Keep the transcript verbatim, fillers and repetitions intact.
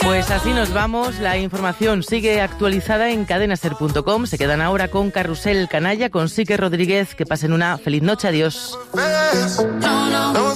Pues así nos vamos. La información sigue actualizada en cadena ser punto com. Se quedan ahora con Carrusel Canalla, con Sique Rodríguez. Que pasen una feliz noche. Adiós.